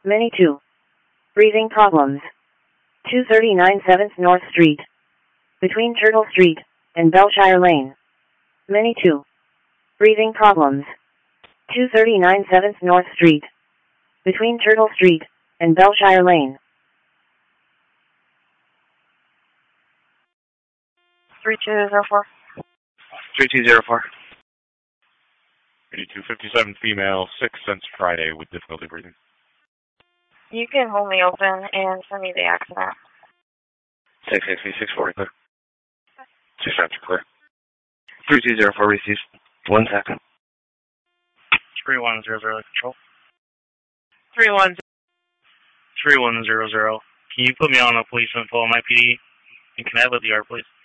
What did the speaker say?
Many 2. Breathing problems. 239 7th North Street. Between Turtle Street and Belshire Lane. Many 2. Breathing problems. 239 7th North Street. Between Turtle Street and Belshire Lane. 3204. 3204. 8257 female, 6 since Friday with difficulty breathing. You can hold me open and send me the accident. 640 clear. 6 times clear. 3204 received. 1 second. 3100 control. 31. 3100. Can you put me on a police info on my PD? And can I have a DR, please?